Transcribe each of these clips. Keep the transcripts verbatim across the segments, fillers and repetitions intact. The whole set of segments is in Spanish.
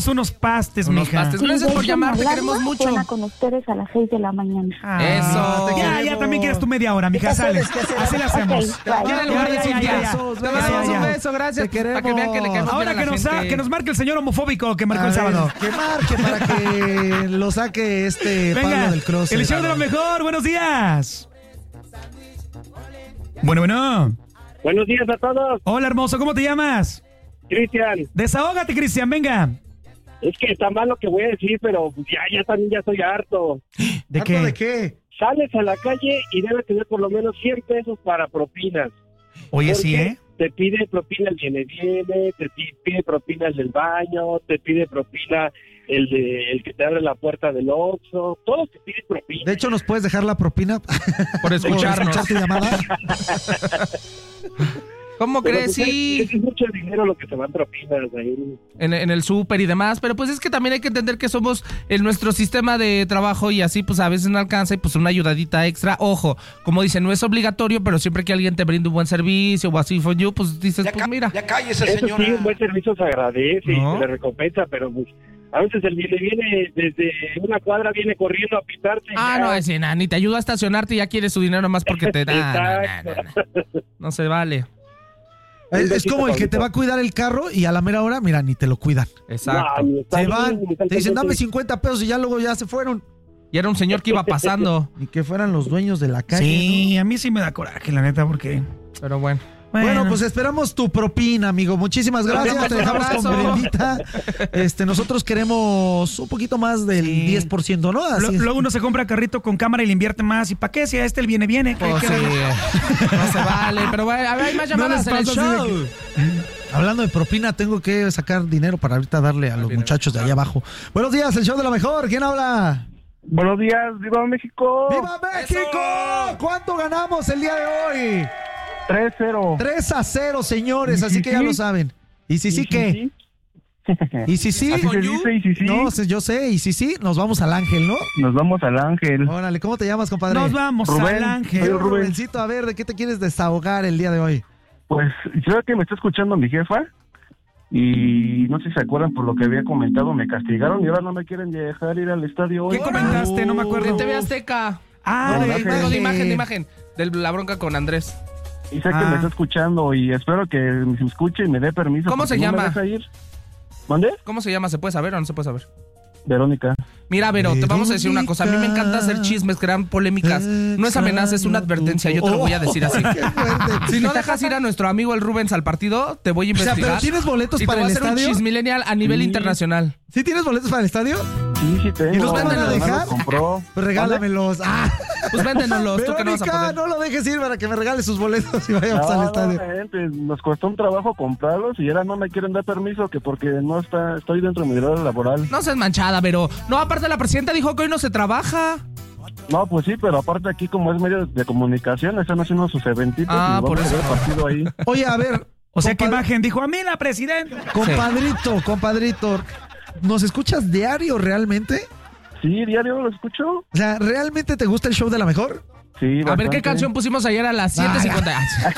unos pastes, unos mija. pastes. Gracias por llamar, te queremos mucho. Suena con ustedes a las seis de la mañana. Ah, Eso. te ya, ya también quieres tu media hora, mija, sale. Así la hacemos. Okay, bye. Ya, en lugar de decir ya, ya, ya. ya. Te mandamos Ya, ya. un beso, gracias. Te queremos. Para que vean que le queremos Ahora bien a que la nos, gente. que nos marque el señor homofóbico que marcó A el ver, sábado. que marque para que lo saque este Venga, Pablo del Cross. el show de lo mejor, buenos días. Bueno, bueno. Buenos días a todos. Hola, hermoso, ¿cómo te llamas? Cristian, Desahógate, Cristian, venga. es que está mal lo que voy a decir, pero ya, ya también ya estoy harto. ¿De ¿Harto qué? de qué? Sales a la calle y debes tener por lo menos cien pesos para propinas. Oye, sí, Porque ¿eh? Te pide propina el viene viene, te pi- pide propina el del baño, te pide propina el de el que te abre la puerta del Oxxo, todos te piden propina. De hecho, ¿nos puedes dejar la propina? Por escucharnos. Por escuchar tu llamada. ¿Cómo Pero, crees? pues, Sí. es, es mucho dinero lo que te van propinas ahí. En, en el súper y demás, pero pues es que también hay que entender que somos en nuestro sistema de trabajo y así pues a veces no alcanza y pues una ayudadita extra. Ojo, como dicen, no es obligatorio, pero siempre que alguien te brinde un buen servicio o así for you, pues dices, Ya, pues ca- mira. ya cállese, Eso señora. sí, un buen servicio se agradece ¿No? y se le recompensa, pero pues a veces el viene viene desde una cuadra viene corriendo a pitarte. Ah, ya. no, es nada, ni te ayuda a estacionarte y ya quieres su dinero más porque te da. No, no, no, no. No se vale. Es, es como el que te va a cuidar el carro y a la mera hora, mira, ni te lo cuidan. Exacto. No, ni está Se bien, van, ni está te dicen, bien. dame cincuenta pesos y ya luego ya se fueron. Y era un señor que iba pasando, Ni que fueran los dueños de la calle. Sí, a mí sí me da coraje, la neta, porque... pero bueno. ¿no? Bueno, pues esperamos tu propina, amigo. Muchísimas gracias. Te dejamos con Abrazo. Brendita. Este, nosotros queremos un poquito más del Sí. diez por ciento, ¿no? Así Lo- es. luego uno se compra carrito con cámara y le invierte más. ¿Y para qué? Si a este el viene, viene. ¿Qué- Pues qué- sí, no se vale, pero bueno, a ver, hay más llamadas en el les pasa así show. de Hablando de propina, tengo que sacar dinero para ahorita darle a los muchachos de allá abajo. Buenos días, el show de la mejor. ¿Quién habla? Buenos días, viva México. ¡Viva México! ¡Eso! ¿Cuánto ganamos el día de hoy? tres cero. tres a cero, señores, así que ya lo saben. ¿Y si sí qué? ¿Y si sí? Así se dice, y si sí, No, sé, yo sé, y si sí, nos vamos al Ángel, ¿no? nos vamos al Ángel. Órale, ¿cómo te llamas, compadre? Nos vamos Rubén. al ángel. Soy Rubén. Rubencito, a ver, ¿de qué te quieres desahogar el día de hoy? Pues yo que me está escuchando mi jefa y no sé si se acuerdan por lo que había comentado, me castigaron y ahora no me quieren dejar ir al estadio hoy. ¿Qué comentaste? No me De acuerdo. T V Azteca. Ah, No, de- Ángel. Digo, de imagen, de Ángel. imagen. De la bronca con Andrés. Y sé que Ah. me está escuchando y espero que me escuche y me dé permiso. ¿Cómo porque se no llama? me deja ir. ¿Dónde? ¿Cómo se llama? ¿Se puede saber o no se puede saber? Verónica. Mira, Vero, te vamos a decir una cosa. A mí me encanta hacer chismes, crear polémicas. No es amenaza, es una advertencia. Yo te lo voy a decir así. Qué fuerte. Si no dejas ir a nuestro amigo el Rubens al partido, te voy a O sea, investigar. ¿pero tienes boletos y te para voy el a hacer estadio? un chismillennial a nivel Sí. internacional. ¿Sí tienes boletos para el estadio? Sí, sí tengo. ¿Y los van a Mi hermano dejar? los compró. Pues regálamelos. Ah, Pues véndenoslos, tú que no vas a Verónica, poder. no lo dejes ir para que me regale sus boletos y vayamos No, al no, estadio. gente, nos costó un trabajo comprarlos y ahora no me quieren dar permiso que porque no está, estoy dentro de mi horario laboral. No seas manchada, Vero. No, aparte la presidenta dijo que hoy no se trabaja. No, pues sí, pero aparte aquí como es medio de comunicación, están haciendo sus eventitos Ah, y por vamos a eso. ver el partido ahí. Oye, a ver, O sea, que compadre- imagen dijo, a mí la presidenta. compadrito, compadrito, ¿nos escuchas diario realmente? Sí, diario lo escucho. O sea, ¿realmente te gusta el show de la mejor? Sí, A ver bastante. qué canción pusimos ayer a las siete cincuenta.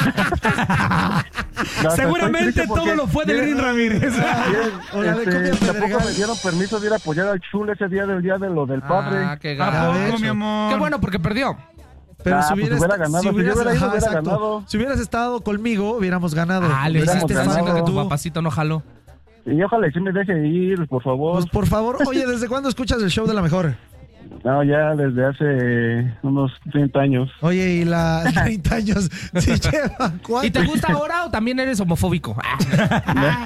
Hasta estoy Seguramente triste porque todo lo fue de Lenin Ramírez. Órale, Este, cumbia tampoco Pedregal. me dieron permiso de ir a apoyar al Chul ese día del día de lo del padre. Ah, qué ¿A gato. poco, mi amor? Qué bueno, porque perdió. Pero Ah, si pues hubieras, hubiera ganado. si Si yo hubieras, hubiera ido, ajá, hubiera exacto. ganado. Si hubieras estado conmigo, hubiéramos ganado. Ah, le Hubiéramos hiciste ganado. diciendo que tu Tú. papacito no jaló. Y ojalá sí me deje ir, por favor. Pues por favor, oye, ¿desde cuándo escuchas el show de la mejor? No, ya desde hace unos treinta años. Oye, y la treinta años, si llevan cuatro. ¿Y te gusta ahora o también eres homofóbico? Ah,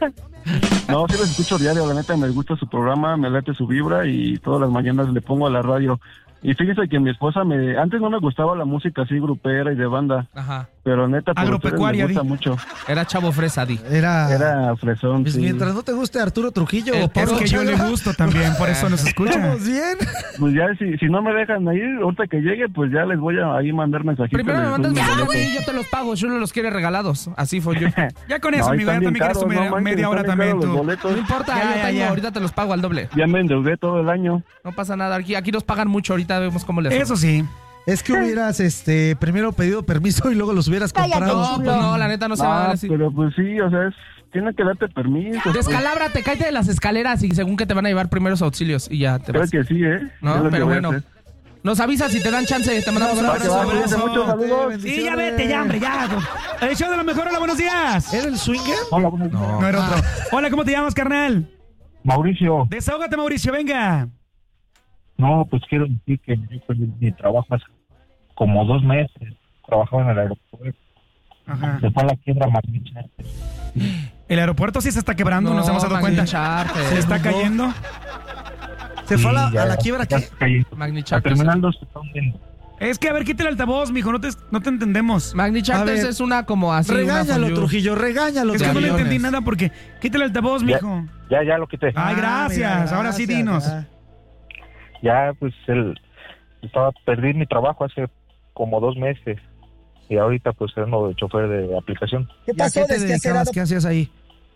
No, sí los escucho diario, la neta me gusta su programa, me late su vibra y todas las mañanas le pongo a la radio. Y fíjese que mi esposa me... Antes no me gustaba la música así grupera y de banda, Ajá. pero neta por ustedes Agropecuaria, me gusta di. mucho. Era chavo fresa, di. Era, Era fresón, pues sí. mientras no te guste Arturo Trujillo Eh, o Es Pablo que yo le Chávez, gusto también, por eso nos escucha. ¿estamos bien? Pues ya si, si no me dejan ir, ahorita que llegue, pues ya les voy a ahí mandar mensajitos. Primero me les doy mandas mis mensaje boletos. y yo te los pago. Chulo los quiere regalados. Así fue yo. Ya con eso, No, amigo, ya están bien también quieres tu caros, media, no manches, media hora están bien también caros los tú. boletos. No importa, Ya, yo ya, tengo, ya. ahorita te los pago al doble. Ya me endeudé todo el año. No pasa nada, aquí, aquí nos pagan mucho, ahorita vemos cómo les va. Eso sí. Es que hubieras este primero pedido permiso y luego los hubieras Cállate. comprado. No, pues no, la neta no se va a Ah, decir. pero pues sí, o sea, es tienen que darte permiso. pues. Descalábrate, cállate de las escaleras y según que te van a llevar primeros auxilios y ya te Creo vas. que sí, ¿eh? No, Es lo que pero voy a bueno. hacer. Nos avisas si te dan chance, te mandamos un Va que va, abrazo. cuídense mucho, saludos. Sí, ya vete, ya, hombre, ya. El show de lo mejor, hola, buenos días. ¿Era el swinger? Hola, buenos días. No era otro. Hola, ¿cómo te llamas, carnal? Mauricio, Desahógate, Mauricio, venga. no, pues quiero decir que yo perdí mi trabajo hace como dos meses. Trabajaba en el aeropuerto. Ajá. Se fue a la quiebra Magnichar. El aeropuerto sí se está quebrando, No, nos hemos dado cuenta. Magni Charter. Se está No. cayendo. ¿Se fue a la, a la quiebra qué? Magni A Charters. terminal dos se está hundiendo. Es que, a ver, quítale el altavoz, mijo, no te, no te entendemos. Magni Charters ver, es una como así. una Regáñalo, fondue. Trujillo, regáñalo. Es que no le Trujillo. entendí nada porque... Quítale el altavoz, Ya. mijo. Ya, ya lo quité. Ay, Ah, gracias. mira, Ahora sí, gracias, dinos. ya. Ya, pues, el, estaba, perdí mi trabajo hace como dos meses. Y ahorita, pues, ando de chofer de aplicación. ¿Qué pasó? ¿A qué te dedicabas? ¿Qué hacías ahí?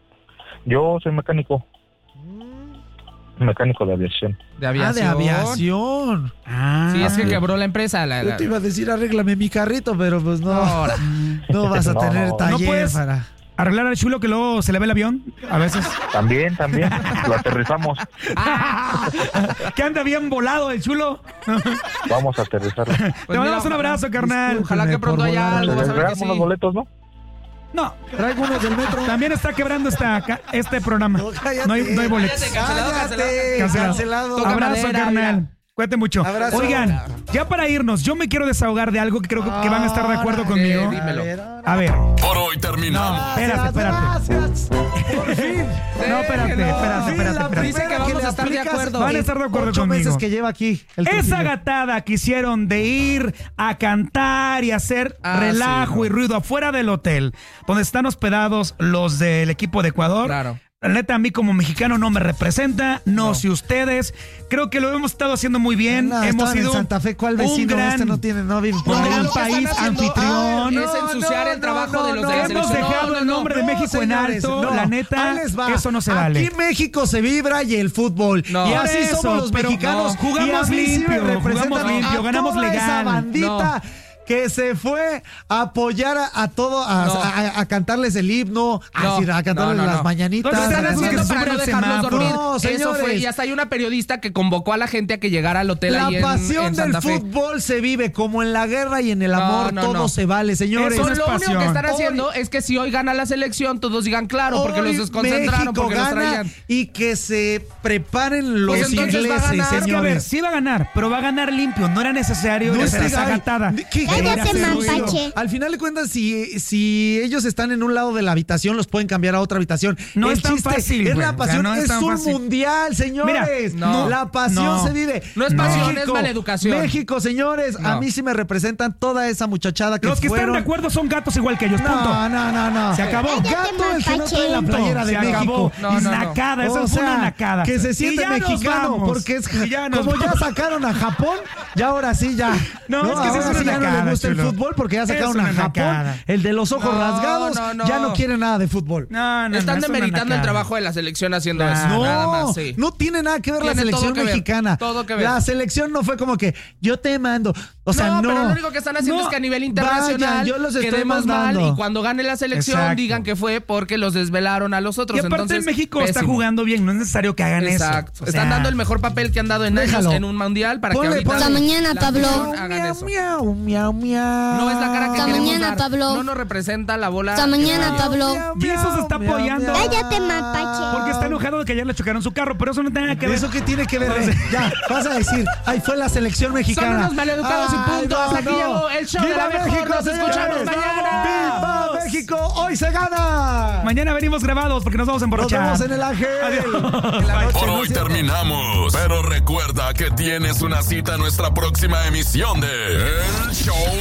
Yo soy mecánico. Mecánico de aviación. De Ah, aviación. de aviación. Ah, Sí, es que quebró la empresa. La, Yo la- te iba a decir, arréglame mi carrito, pero pues no. Ahora. No vas a No, tener no. taller ¿No puedes? para... arreglar al chulo que luego se le ve el avión, a veces. También, también. Lo aterrizamos. Que anda bien volado el chulo. Vamos a aterrizarlo. Pues Te mandamos mira, un abrazo, carnal. Ojalá que pronto por haya volar. algo. Vas a ver que Regalamos sí. unos boletos, ¿no? No, Traigo unos del metro. también está quebrando esta, ca- este programa. No, cállate. No hay, no hay boletos. Cállate, cancelado, Cállate, Cancelado. cancelado. Toca Abrazo, madera, carnal. mira. Cuídate mucho. Abrazo. Oigan, ya para irnos, yo me quiero desahogar de algo que creo que van a estar de acuerdo Ahora, conmigo. eh, dímelo. A ver, Por hoy terminamos. espérate, espérate. Gracias. Por fin. No, espérate, Déjenlo. espérate, Sí, espérate, la espérate. Dice que primera vamos le a estar de aplicas acuerdo. Van a en estar de acuerdo ocho conmigo. meses que lleva aquí el Esa Trujillo. gatada que hicieron de ir a cantar y hacer Ah, relajo sí, no. y ruido afuera del hotel donde están hospedados los del equipo de Ecuador. Claro. La neta, a mí como mexicano no me representa, no, sé ustedes. Creo que lo hemos estado haciendo muy bien. No, hemos estaban sido en Santa Fe, ¿cuál un vecino? gran, Este no tiene novio. un por ahí. gran Lo que están país haciendo, anfitrión. ah, es ensuciar el trabajo de los de la Hemos selección. dejado No, el no, nombre de No, México en señores, alto. no. La neta, Ahí les va. eso no se vale. Aquí México se vibra y el fútbol. No. Y así Por eso, somos los pero mexicanos. no, jugamos y a mí sí me limpio, representan jugamos limpio, a ganamos toda legal. esa bandita. Que se fue a apoyar a, a todo, a, No. a- a cantarles el himno, a, No, decir, a cantarles no, no, las no. mañanitas. Entonces, Están Esos que haciendo se para suben no al dejarlos semáforo. dormir. No, Eso señores. fue. Y hasta hay una periodista que convocó a la gente a que llegara al hotel La ahí en, pasión en del Santa Fe. fútbol se vive como en la guerra y en el No, amor, no, todo no. se vale, señores. Eso Pues es lo único pasión. que están Hoy- haciendo es que si hoy gana la selección, todos digan claro, porque Hoy los desconcentraron, México porque los gana traían. y que se preparen los Pues entonces va a ingleses, ganar. Es que a ver, señores. sí va a ganar, pero va a ganar limpio. No era necesario No hacer es- esa ay, gatada. ¿qué- de ir a Cállate, hacer ruido. mapache. Al final de cuentas, si, si ellos están en un lado de la habitación, los pueden cambiar a otra habitación. No El es tan chiste fácil, Es güey. la O sea, pasión, no es es, tan un fácil. mundial, señores. Mira, no, la pasión no. se vive. No es pasión, México, es maleducación. México, señores, No. a mí sí me representan toda esa muchachada que Los que fueron. están de acuerdo son gatos igual que ellos, punto. No, no, no, no. Se acabó. Gato el que no trae la playera de Se México. acabó. No, no, no. Nacada, eso O fue una sea, nacada. que se Y siente ya nos mexicano, vamos. porque es Y ya nos como ya vamos. sacaron a Japón, ya ahora sí ya. No, es que sí ahora es una sí ya no nacada, le gusta chulo. el fútbol porque ya sacaron Es a una Japón. nacada. El de los ojos No, rasgados no, no. ya no quiere nada de fútbol. No, no, Están no, es una demeritando el nacada. trabajo de la selección haciendo Claro. eso. No, Nada más, sí. no tiene nada que ver la Tiene todo selección que ver, mexicana. todo que ver. La selección no fue como que yo te mando. O sea, no. no, pero lo único que están haciendo No, es que a nivel internacional vayan, yo los estoy quedemos mandando. mal y cuando gane la selección Exacto. digan que fue porque los desvelaron a los otros. Y aparte Entonces, México está pésimo. jugando bien, no es necesario que hagan Exacto. eso. O Están sea, dando el mejor papel que han dado en Déjalo. años en un mundial para Ponle, que ahorita ponle. Hasta mañana, la Pablo. selección hagan Miau, eso. miau, miau, miau. No es la cara que Hasta queremos mañana, dar. Pablo. No nos representa la bola. Hasta mañana, Pablo. Jesus se está Miau, apoyando. miau. Cállate, mapache. Porque está enojado de que ayer le chocaron su carro, pero eso no tiene nada que ver. ¿Eso qué tiene que ver? eh? Ya, vas a decir, ahí fue la selección mexicana. Son unos maleducados y Ay, punto. Hasta aquí llegó el show de ¡Viva la mejor. México, Nos señores! escuchamos mañana. ¡Viva México! ¡Hoy se gana! Mañana venimos grabados porque nos vamos a Nos emborrachar. vemos en el Ángel. En la noche, Por ¿no hoy es cierto? terminamos. Pero recuerda que tienes una cita en nuestra próxima emisión de El Show